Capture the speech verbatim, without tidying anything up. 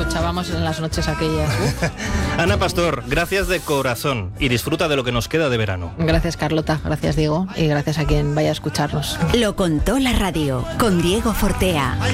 trasnochábamos en las noches aquellas. Uf. Ana Pastor, gracias de corazón y disfruta de lo que nos queda de verano. Gracias, Carlota, gracias, Diego, y gracias a quien vaya a escucharnos. Lo contó la radio con Diego Fortea.